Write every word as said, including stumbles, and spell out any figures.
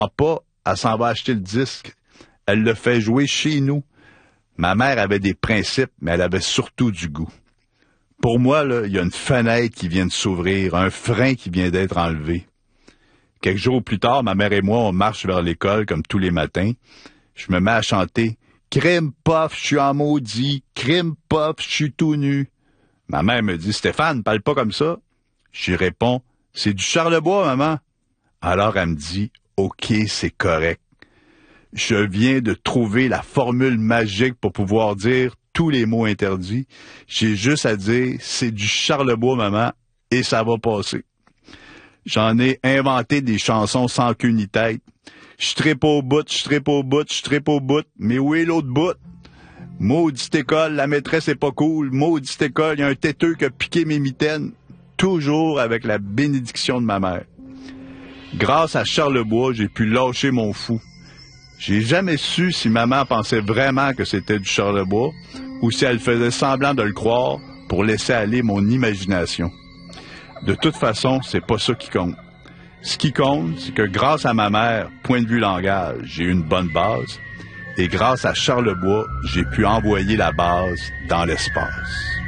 pas, elle s'en va acheter le disque. Elle le fait jouer chez nous. Ma mère avait des principes, mais elle avait surtout du goût. Pour moi, là, il y a une fenêtre qui vient de s'ouvrir, un frein qui vient d'être enlevé. Quelques jours plus tard, ma mère et moi, on marche vers l'école comme tous les matins. Je me mets à chanter « Crime puff, je suis en maudit, crime puff, je suis tout nu ». Ma mère me dit « Stéphane, parle pas comme ça ». J'y réponds « C'est du Charlebois, maman ». Alors elle me dit « OK, c'est correct ». Je viens de trouver la formule magique pour pouvoir dire tous les mots interdits. J'ai juste à dire « C'est du Charlebois, maman » et ça va passer. J'en ai inventé des chansons sans queue ni tête. Je trippe au bout, je trippe au bout, je trippe au bout. Mais où est l'autre bout? Maudite école, la maîtresse est pas cool. Maudite école, il y a un têteux qui a piqué mes mitaines. Toujours avec la bénédiction de ma mère. Grâce à Charlebois, j'ai pu lâcher mon fou. J'ai jamais su si maman pensait vraiment que c'était du Charlebois ou si elle faisait semblant de le croire pour laisser aller mon imagination. De toute façon, c'est pas ça qui compte. Ce qui compte, c'est que grâce à ma mère, point de vue langage, j'ai une bonne base. Et grâce à Charlebois, j'ai pu envoyer la base dans l'espace.